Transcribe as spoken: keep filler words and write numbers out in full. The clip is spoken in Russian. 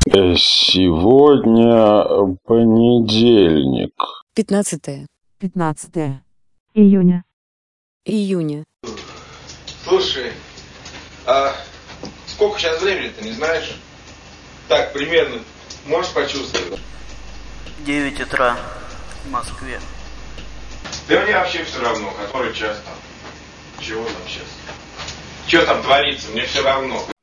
Сегодня понедельник. Пятнадцатое. Пятнадцатое июня. Июня. Слушай, а сколько сейчас времени-то, не знаешь? Так, примерно, можешь почувствовать? девять утра в Москве. Да мне вообще все равно, который час там. Чего там сейчас? Что там творится, мне все равно.